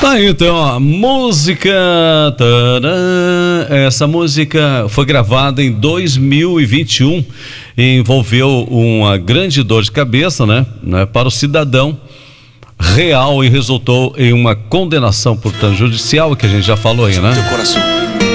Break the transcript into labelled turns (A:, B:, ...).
A: Tá aí, então, a música. Essa música foi gravada em 2021 e envolveu uma grande dor de cabeça, né, para o cidadão real e resultou em uma condenação, portanto, judicial, que a gente já falou aí, né?
B: Teu coração.